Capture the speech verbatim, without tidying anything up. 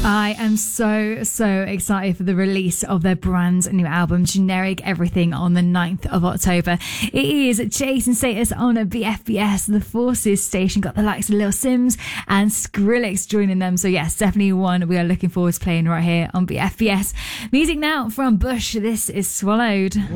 I am so, so excited for the release of their brand new album, Generic Everything, on the ninth of October. It is Jason Status on B F B S, the Forces station. Got the likes of Lil Sims and Skrillex joining them. So yes, definitely one we are looking forward to playing right here on B F B S. Music now from Bush. This is Swallowed.